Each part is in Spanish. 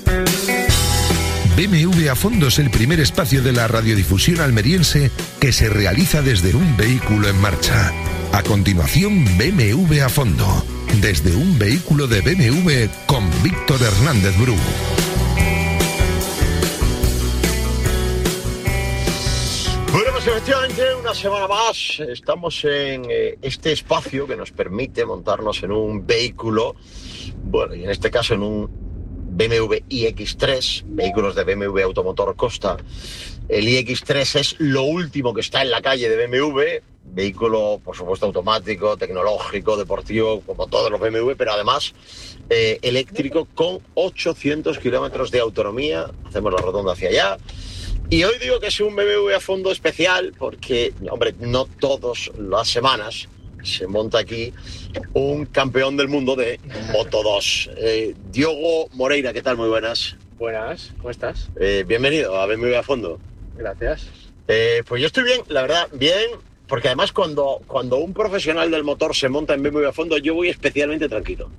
BMW a Fondo es el primer espacio de la radiodifusión almeriense que se realiza desde un vehículo en marcha. A continuación, BMW a Fondo, desde un vehículo de BMW con Víctor Hernández Bru. Bueno, pues efectivamente, una semana más estamos en este espacio que nos permite montarnos en un vehículo, bueno, y en este caso en un BMW iX3, vehículos de BMW Automotor Costa. El iX3 es lo último que está en la calle de BMW, vehículo, por supuesto, automático, tecnológico, deportivo, como todos los BMW, pero además eléctrico con 800 kilómetros de autonomía. Hacemos la rotonda hacia allá. Y hoy digo que es un BMW a fondo especial porque, hombre, no todas las semanas se monta aquí un campeón del mundo de Moto2. Diogo Moreira, ¿qué tal? Muy buenas. Buenas, ¿cómo estás? Bienvenido a BMW a fondo. Gracias. Pues yo estoy bien, la verdad, bien, porque además cuando un profesional del motor se monta en BMW a fondo, yo voy especialmente tranquilo.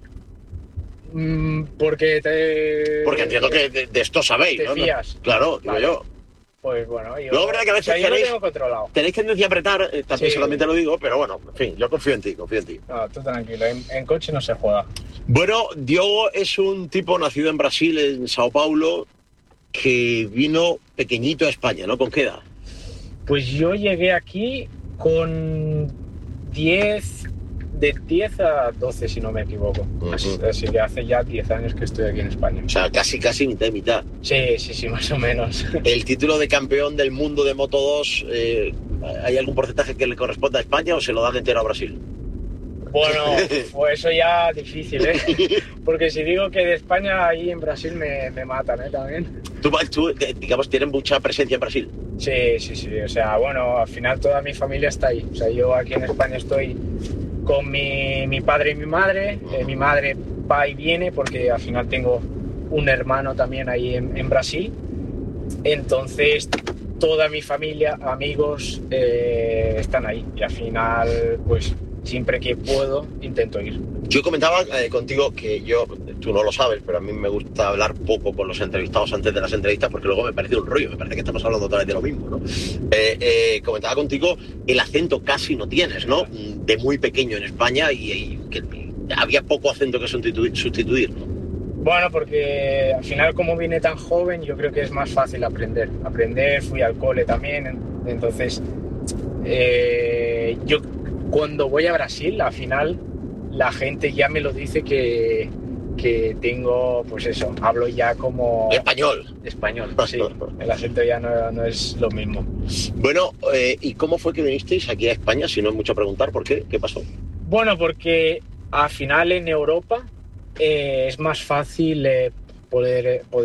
Porque entiendo que de esto sabéis, te ¿no? fías. Claro, vale. digo yo. Pues bueno, yo... Luego, verdad que a veces yo lo tengo controlado. tenéis tendencia a apretar, también Sí. solamente lo digo, pero bueno, en fin, yo confío en ti. No, tú tranquilo, en coche no se juega. Bueno, Diogo es un tipo nacido en Brasil, en Sao Paulo, que vino pequeñito a España, ¿no? ¿Con qué edad? Pues yo llegué aquí con 10 a 12, si no me equivoco. Así que hace ya 10 años que estoy aquí en España. O sea, casi mitad y mitad. Sí, más o menos. ¿El título de campeón del mundo de Moto2, hay algún porcentaje que le corresponda a España o se lo dan entero a Brasil? Bueno, pues eso ya difícil, ¿eh? Porque si digo que de España, ahí en Brasil me matan, ¿eh? También. ¿Tú, digamos, tienes mucha presencia en Brasil? Sí. O sea, bueno, al final toda mi familia está ahí. O sea, yo aquí en España estoy con mi padre y mi madre. Mi madre va y viene porque al final tengo un hermano también ahí en Brasil. Entonces, toda mi familia, amigos, están ahí. Y al final, pues, siempre que puedo, intento ir. Yo comentaba contigo que tú no lo sabes, pero a mí me gusta hablar poco con los entrevistados antes de las entrevistas porque luego me parece un rollo, me parece que estamos hablando otra vez de lo mismo, ¿no? Comentaba contigo, el acento casi no tienes, ¿no? De muy pequeño en España y que había poco acento que sustituir, ¿no? Bueno, porque al final como vine tan joven, yo creo que es más fácil aprender. Fui al cole también, entonces yo cuando voy a Brasil, al final la gente ya me lo dice que tengo, pues eso, hablo ya como... Español, sí. El acento ya no es lo mismo. Bueno, ¿y cómo fue que vinisteis aquí a España? Si no es mucho preguntar, ¿por qué? ¿Qué pasó? Bueno, porque al final en Europa es más fácil poder